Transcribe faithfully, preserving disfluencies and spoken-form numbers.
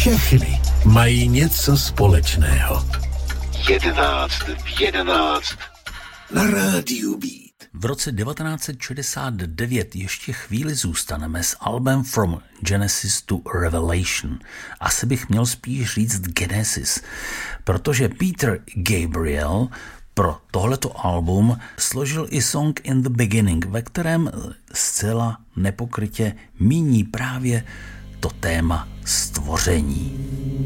Všechny mají něco společného. Jedenáct v jedenáct na rádiu Beat. V roce devatenáct set šedesát devět ještě chvíli zůstaneme s albem From Genesis to Revelation. Asi bych měl spíš říct Genesis, protože Peter Gabriel pro tohleto album složil i Song in the Beginning, ve kterém zcela nepokrytě míní právě to téma stvoření.